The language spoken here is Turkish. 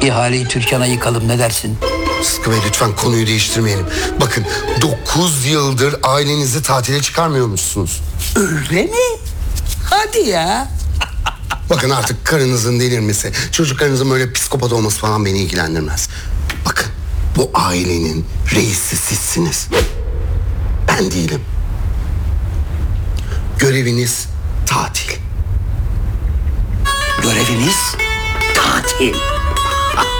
İhaleyi Türkan'a yıkalım, ne dersin? Sıtkı Bey lütfen konuyu değiştirmeyelim. Bakın 9 yıldır ailenizi tatile çıkarmıyormuşsunuz. Öyle mi? Hadi ya. Bakın artık karınızın delirmesi, çocuklarınızın böyle psikopat olması falan beni ilgilendirmez. Bakın bu ailenin reisi sizsiniz. Ben değilim. Göreviniz tatil. Göreviniz tatil.